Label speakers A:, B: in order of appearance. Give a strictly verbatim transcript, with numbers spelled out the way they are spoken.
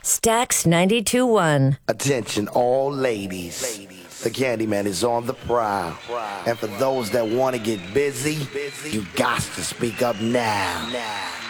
A: Stax ninety-two point one.
B: Attention all ladies. The Candyman is on the prowl. And for those that want to get busy, you got to speak up now.